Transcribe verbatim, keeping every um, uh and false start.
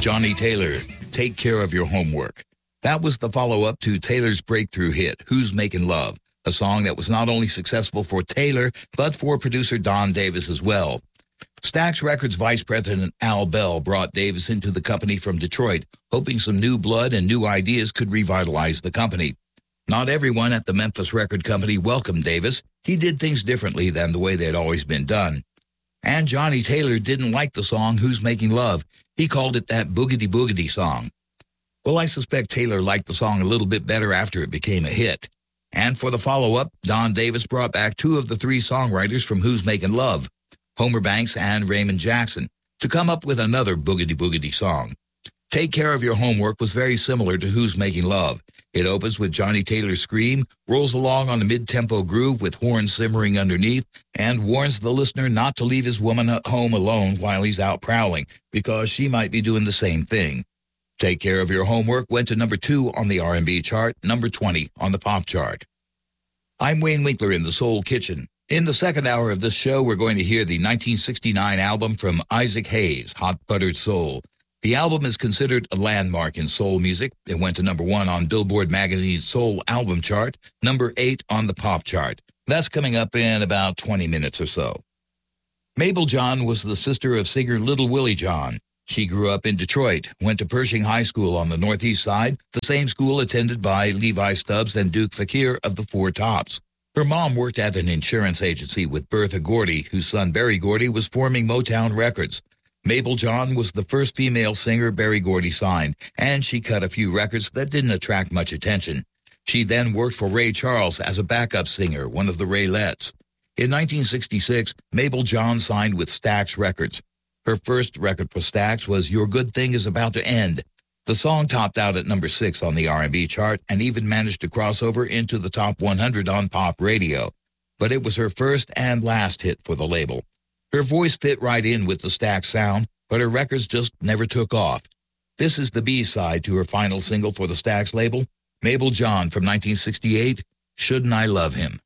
Johnny Taylor, Take Care of Your Homework. That was the follow-up to Taylor's breakthrough hit, Who's Making Love, a song that was not only successful for Taylor, but for producer Don Davis as well. Stax Records Vice President Al Bell brought Davis into the company from Detroit, hoping some new blood and new ideas could revitalize the company. Not everyone at the Memphis record company welcomed Davis. He did things differently than the way they'd always been done. And Johnny Taylor didn't like the song Who's Making Love. He called it that boogity boogity song. Well, I suspect Taylor liked the song a little bit better after it became a hit. And for the follow-up, Don Davis brought back two of the three songwriters from Who's Making Love, Homer Banks and Raymond Jackson, to come up with another boogity boogity song. Take Care of Your Homework was very similar to Who's Making Love. It opens with Johnny Taylor's scream, rolls along on a mid-tempo groove with horns simmering underneath, and warns the listener not to leave his woman at home alone while he's out prowling, because she might be doing the same thing. Take Care of Your Homework went to number two on the R and B chart, number twenty on the pop chart. I'm Wayne Winkler in the Soul Kitchen. In the second hour of this show, we're going to hear the nineteen sixty-nine album from Isaac Hayes, Hot Buttered Soul. The album is considered a landmark in soul music. It went to number one on Billboard Magazine's Soul Album Chart, number eight on the pop chart. That's coming up in about twenty minutes or so. Mabel John was the sister of singer Little Willie John. She grew up in Detroit, went to Pershing High School on the Northeast Side, the same school attended by Levi Stubbs and Duke Fakir of the Four Tops. Her mom worked at an insurance agency with Bertha Gordy, whose son Berry Gordy was forming Motown Records. Mabel John was the first female singer Berry Gordy signed, and she cut a few records that didn't attract much attention. She then worked for Ray Charles as a backup singer, one of the Raylettes. In nineteen sixty-six, Mabel John signed with Stax Records. Her first record for Stax was Your Good Thing Is About to End. The song topped out at number six on the R and B chart and even managed to cross over into the top one hundred on pop radio. But it was her first and last hit for the label. Her voice fit right in with the Stax sound, but her records just never took off. This is the B-side to her final single for the Stax label, Mabel John from nineteen sixty-eight, Shouldn't I Love Him?